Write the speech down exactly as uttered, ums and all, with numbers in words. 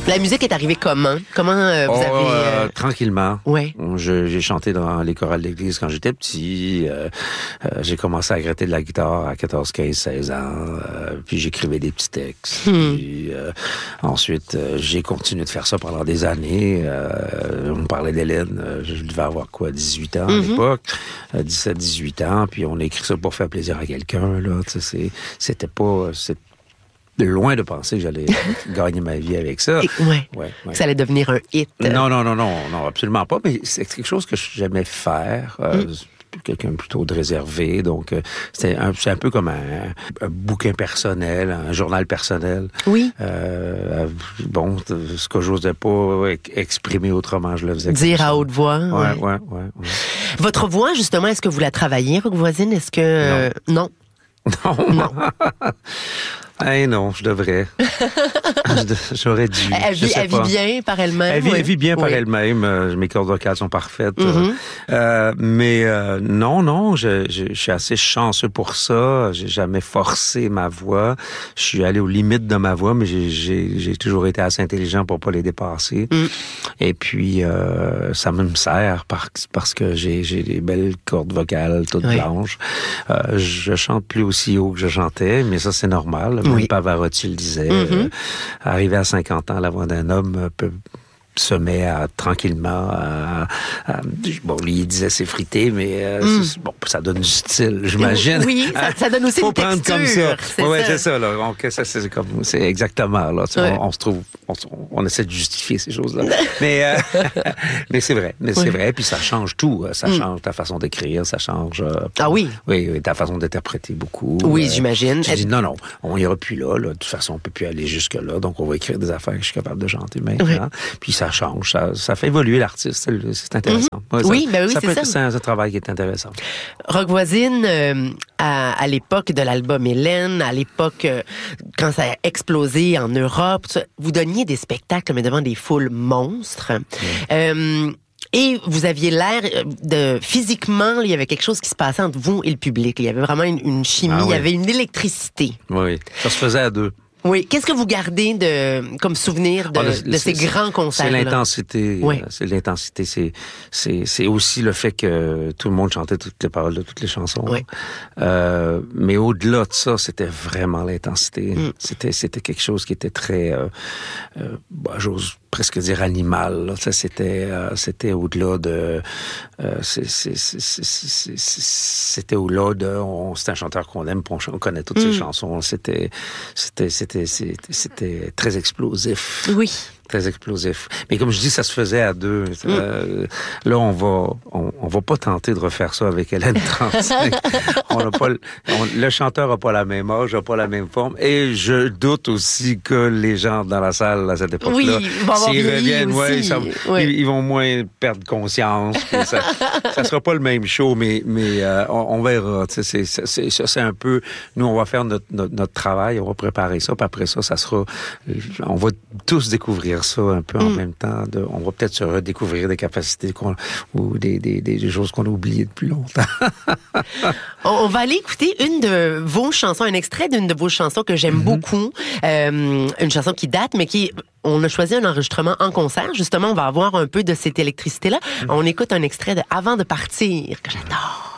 La musique est arrivée comment? Comment euh, vous oh, avez... Euh... Euh, tranquillement. Ouais. Je, j'ai chanté dans les chorales d'église quand j'étais petit. Euh, euh, j'ai commencé à gratter de la guitare à quatorze, quinze, seize ans. Euh, puis j'écrivais des petits textes. Hmm. Puis, euh, ensuite, euh, j'ai continué de faire ça pendant des années. Euh, on me parlait d'Hélène. Euh, je devais avoir quoi, dix-huit ans à mm-hmm. l'époque. Euh, dix-sept, dix-huit ans. Puis on a écrit ça pour faire plaisir à quelqu'un. Là. C'est, c'était pas... C'était loin de penser que j'allais gagner ma vie avec ça. Et, ouais. Ouais, ouais. Que ça allait devenir un hit. Non, non, non, non, non, absolument pas. Mais c'est quelque chose que j'aimais faire. Euh, mm. Quelqu'un plutôt de réservé, donc euh, c'est, un, c'est un peu comme un, un bouquin personnel, un journal personnel. Oui. Euh, bon, ce que j'osais pas exprimer autrement, je le faisais. Dire à haute voix. Ouais, ouais, ouais, ouais, ouais. Votre voix, justement, est-ce que vous la travaillez, Rock Voisine? Est-ce que... Non. Non. Non. Non. Eh non, je devrais. J'aurais dû. Elle vit, elle vit bien par elle-même. Elle vit, oui. elle vit bien par oui. elle-même. Euh, mes cordes vocales sont parfaites. Mm-hmm. Euh, mais euh, non, non, je, je, je suis assez chanceux pour ça. J'ai jamais forcé ma voix. Je suis allé aux limites de ma voix, mais j'ai, j'ai, j'ai toujours été assez intelligent pour pas les dépasser. Mm. Et puis, euh, ça me sert par, parce que j'ai, j'ai des belles cordes vocales toutes oui. blanches. Euh, je chante plus aussi haut que je chantais, mais ça, c'est normal. Même oui. Pavarotti le disait. Mm-hmm. Euh, arrivé à cinquante ans, la voix d'un homme peut se met à tranquillement à, à, bon, lui il disait s'effriter, mais euh, mm. bon, ça donne du style, j'imagine. Oui, ça, ça donne aussi Faut une prendre texture. Comme ça. C'est ouais, ça. c'est ça là. Donc, ça c'est comme, c'est exactement là. Ouais. On, on se trouve, on, on essaie de justifier ces choses-là. mais euh, mais c'est vrai, mais oui. c'est vrai. Puis ça change tout. Ça mm. change ta façon d'écrire, ça change. Euh, ah oui. Oui, oui, ta façon d'interpréter beaucoup. Oui, euh, j'imagine. Je dis non, non, on ira plus là, là. De toute façon, on peut plus aller jusque là. Donc on va écrire des affaires que je suis capable de chanter maintenant. Oui. Puis ça change, ça. ça fait évoluer l'artiste, c'est intéressant. Mm-hmm. Ouais, ça, oui, ben oui, ça c'est peut ça. Être, c'est un, un travail qui est intéressant. Rock Voisine, euh, à, à l'époque de l'album Hélène, à l'époque euh, quand ça a explosé en Europe, vous donniez des spectacles mais devant des foules monstres. Mm. Euh, Et vous aviez l'air de physiquement, il y avait quelque chose qui se passait entre vous et le public. Il y avait vraiment une, une chimie, ah oui. il y avait une électricité. Oui, ça se faisait à deux. Oui. Qu'est-ce que vous gardez de comme souvenir de, oh, le, de ces c'est, grands concerts? C'est l'intensité. Oui. C'est l'intensité. C'est, c'est, c'est aussi le fait que tout le monde chantait toutes les paroles de toutes les chansons. Oui. Euh, mais au-delà de ça, c'était vraiment l'intensité. Mm. C'était, c'était quelque chose qui était très, euh, euh, bah, j'ose presque dire animal. Là. Ça, c'était, euh, c'était au-delà de, euh, c'est, c'est, c'est, c'est, c'est, c'était au-delà de, on, c'est un chanteur qu'on aime, on, on connaît toutes mm. ses chansons. C'était, c'était, c'était, c'était, c'était très explosif. Oui. Très explosif. Mais comme je dis, ça se faisait à deux. Mm. Euh, là, on va, on, on va pas tenter de refaire ça avec Hélène trente-cinq. on a pas, on, le chanteur a pas la même âge, a pas la même forme. Et je doute aussi que les gens dans la salle à cette époque-là, oui, s'ils reviennent, ouais, ça, oui. ils, ils vont moins perdre conscience. ça, ça sera pas le même show, mais, mais euh, on, on verra. C'est, c'est, c'est, ça, c'est un peu. Nous, on va faire notre, notre, notre travail, on va préparer ça, puis après ça, ça sera. On va tous découvrir ça un peu en mm. même temps. De, on va peut-être se redécouvrir des capacités qu'on, ou des, des, des choses qu'on a oubliées depuis longtemps. On va aller écouter une de vos chansons, un extrait d'une de vos chansons que j'aime mm-hmm. beaucoup. Euh, une chanson qui date, mais qui... On a choisi un enregistrement en concert. Justement, on va avoir un peu de cette électricité-là. Mm-hmm. On écoute un extrait de Avant de partir, que j'adore.